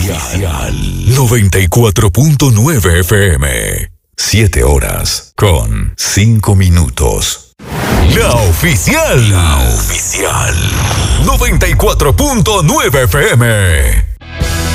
oficial. 94.9 FM. 7 horas con 5 minutos. La oficial. 94.9 FM.